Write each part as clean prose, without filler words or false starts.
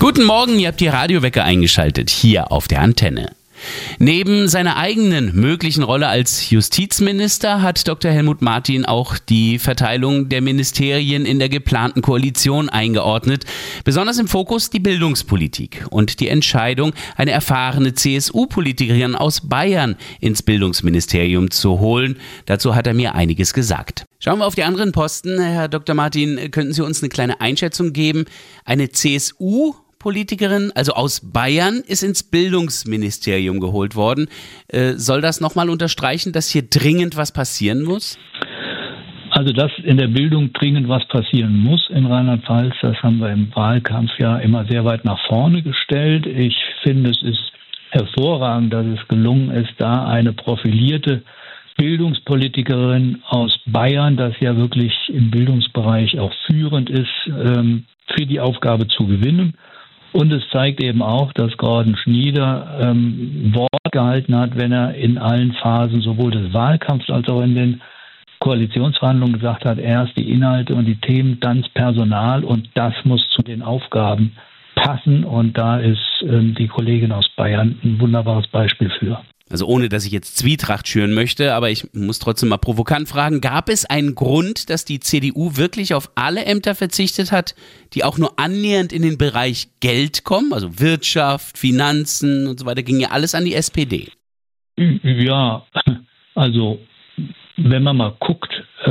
Guten Morgen, ihr habt die Radiowecker eingeschaltet, hier auf der Antenne. Neben seiner eigenen möglichen Rolle als Justizminister hat Dr. Helmut Martin auch die Verteilung der Ministerien in der geplanten Koalition eingeordnet. Besonders im Fokus die Bildungspolitik und die Entscheidung, eine erfahrene CSU-Politikerin aus Bayern ins Bildungsministerium zu holen. Dazu hat er mir einiges gesagt. Schauen wir auf die anderen Posten. Herr Dr. Martin, könnten Sie uns eine kleine Einschätzung geben? Eine CSU-Politikerin, also aus Bayern, ist ins Bildungsministerium geholt worden. Soll das nochmal unterstreichen, dass hier dringend was passieren muss? Also, dass in der Bildung dringend was passieren muss in Rheinland-Pfalz, das haben wir im Wahlkampf ja immer sehr weit nach vorne gestellt. Ich finde, es ist hervorragend, dass es gelungen ist, da eine profilierte Bildungspolitikerin aus Bayern, das ja wirklich im Bildungsbereich auch führend ist, für die Aufgabe zu gewinnen. Und es zeigt eben auch, dass Gordon Schnieder Wort gehalten hat, wenn er in allen Phasen sowohl des Wahlkampfs als auch in den Koalitionsverhandlungen gesagt hat, erst die Inhalte und die Themen, dann das Personal, und das muss zu den Aufgaben passen. Und da ist die Kollegin aus Bayern ein wunderbares Beispiel für. Also ohne, dass ich jetzt Zwietracht schüren möchte, aber ich muss trotzdem mal provokant fragen, gab es einen Grund, dass die CDU wirklich auf alle Ämter verzichtet hat, die auch nur annähernd in den Bereich Geld kommen? Also Wirtschaft, Finanzen und so weiter, ging ja alles an die SPD. Ja, also wenn man mal guckt,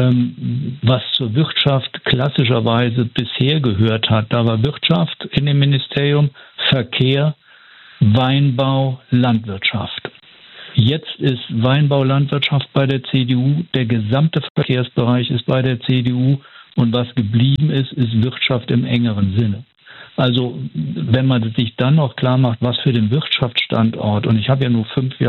was zur Wirtschaft klassischerweise bisher gehört hat, da war Wirtschaft in dem Ministerium, Verkehr, Weinbau, Landwirtschaft. Jetzt ist Weinbau, Landwirtschaft bei der CDU, der gesamte Verkehrsbereich ist bei der CDU und was geblieben ist, ist Wirtschaft im engeren Sinne. Also wenn man sich dann noch klar macht, was für den Wirtschaftsstandort, und ich habe ja nur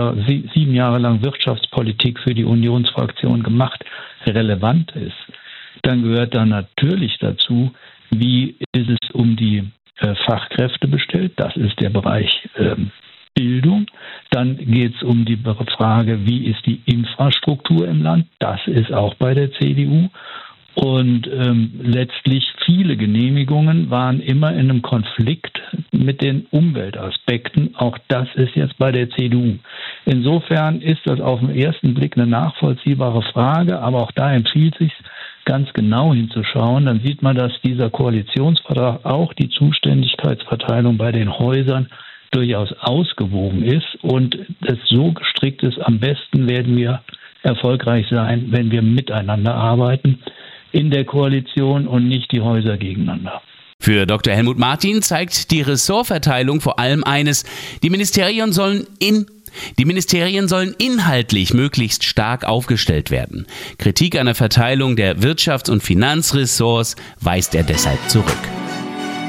7 Jahre lang Wirtschaftspolitik für die Unionsfraktion gemacht, relevant ist, dann gehört da natürlich dazu, wie ist es um die Fachkräfte bestellt, das ist der Bereich Bildung. Dann geht es um die Frage, wie ist die Infrastruktur im Land? Das ist auch bei der CDU. Und letztlich viele Genehmigungen waren immer in einem Konflikt mit den Umweltaspekten. Auch das ist jetzt bei der CDU. Insofern ist das auf den ersten Blick eine nachvollziehbare Frage, aber auch da empfiehlt es sich, ganz genau hinzuschauen. Dann sieht man, dass dieser Koalitionsvertrag auch die Zuständigkeitsverteilung bei den Häusern durchaus ausgewogen ist und es so gestrickt ist, am besten werden wir erfolgreich sein, wenn wir miteinander arbeiten in der Koalition und nicht die Häuser gegeneinander. Für Dr. Helmut Martin zeigt die Ressortverteilung vor allem eines: Die Ministerien sollen inhaltlich möglichst stark aufgestellt werden. Kritik an der Verteilung der Wirtschafts- und Finanzressorts weist er deshalb zurück.